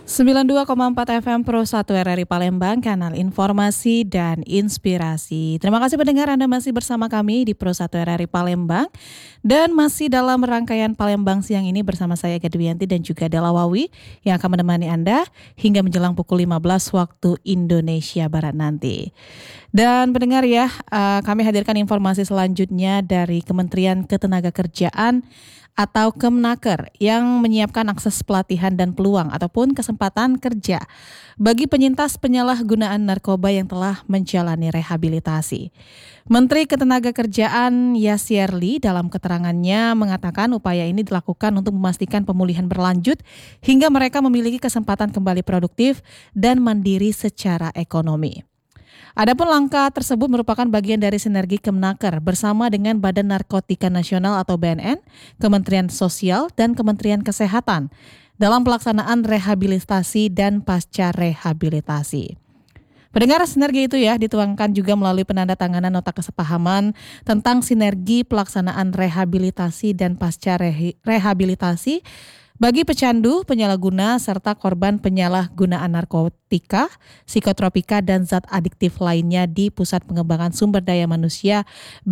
92,4 FM Pro 1 RRI Palembang, kanal informasi dan inspirasi. Terima kasih pendengar, Anda masih bersama kami di Pro 1 RRI Palembang. Dan masih dalam rangkaian Palembang siang ini bersama saya Eka Dwianti dan juga Dela Wawi yang akan menemani Anda hingga menjelang pukul 15 waktu Indonesia Barat nanti. Dan pendengar ya, kami hadirkan informasi selanjutnya dari Kementerian Ketenagakerjaan atau Kemnaker yang menyiapkan akses pelatihan dan peluang ataupun kesempatan kerja bagi penyintas penyalahgunaan narkoba yang telah menjalani rehabilitasi. Menteri Ketenagakerjaan Yasirli dalam keterangannya mengatakan upaya ini dilakukan untuk memastikan pemulihan berlanjut hingga mereka memiliki kesempatan kembali produktif dan mandiri secara ekonomi. Adapun langkah tersebut merupakan bagian dari sinergi Kemnaker bersama dengan Badan Narkotika Nasional atau BNN, Kementerian Sosial, dan Kementerian Kesehatan dalam pelaksanaan rehabilitasi dan pasca rehabilitasi. Pendengar, sinergi itu ya dituangkan juga melalui penandatanganan nota kesepahaman tentang sinergi pelaksanaan rehabilitasi dan pasca rehabilitasi bagi pecandu, penyalahguna, serta korban penyalahgunaan narkotika, psikotropika, dan zat adiktif lainnya di Pusat Pengembangan Sumber Daya Manusia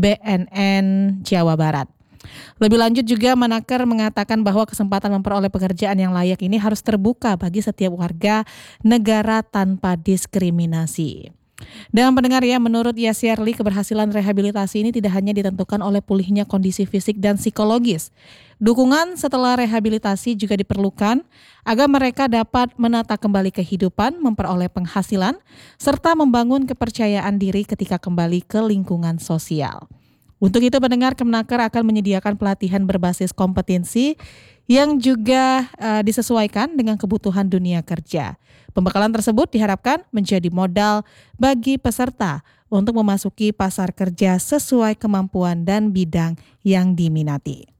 BNN Jawa Barat. Lebih lanjut juga Menaker mengatakan bahwa kesempatan memperoleh pekerjaan yang layak ini harus terbuka bagi setiap warga negara tanpa diskriminasi. Dan pendengar ya, menurut Yasirli keberhasilan rehabilitasi ini tidak hanya ditentukan oleh pulihnya kondisi fisik dan psikologis. Dukungan setelah rehabilitasi juga diperlukan agar mereka dapat menata kembali kehidupan, memperoleh penghasilan, serta membangun kepercayaan diri ketika kembali ke lingkungan sosial. Untuk itu pendengar, Kemnaker akan menyediakan pelatihan berbasis kompetensi yang juga disesuaikan dengan kebutuhan dunia kerja. Pembekalan tersebut diharapkan menjadi modal bagi peserta untuk memasuki pasar kerja sesuai kemampuan dan bidang yang diminati.